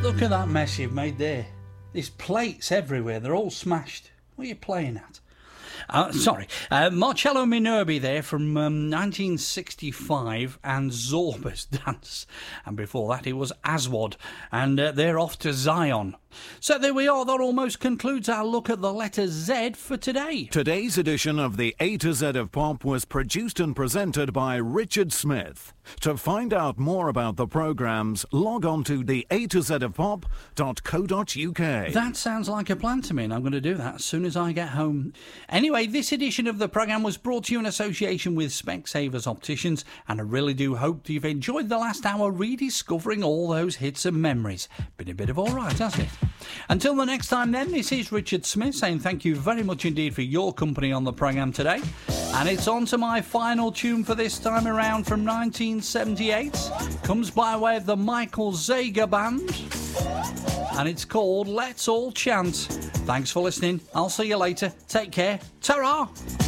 Look at that mess you've made there. There's plates everywhere. They're all smashed. What are you playing at? Marcello Minerbi there from 1965 and Zorba's Dance. And before that it was Aswad. And they're off to Zion. So there we are. That almost concludes our look at the letter Z for today. Today's edition of the A to Z of Pop was produced and presented by Richard Smith. To find out more about the programmes, log on to the atozofpop.co.uk. That sounds like a plan to me, and I'm going to do that as soon as I get home. Anyway, this edition of the programme was brought to you in association with Specsavers Opticians, and I really do hope you've enjoyed the last hour rediscovering all those hits and memories. Been a bit of all right, hasn't it? Until the next time then, this is Richard Smith saying thank you very much indeed for your company on the programme today. And it's on to my final tune for this time around from 1978. Comes by way of the Michael Zager Band. And it's called Let's All Chant. Thanks for listening. I'll see you later. Take care. Ta-ra!